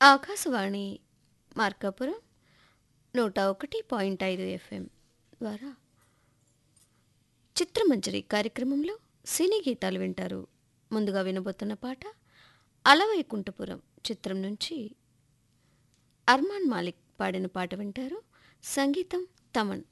Akashvani Markapuram 101.5 FM ద్వారా చిత్రమంజరి కార్యక్రమంలో సినీ గీతాలు వింటారు. ముందుగా వినబోతున్న పాట అలవైకుంఠపురం చిత్రం నుంచి అర్మాన్ మాలిక్ పాడిన పాట వింటారు. సంగీతం తమన్.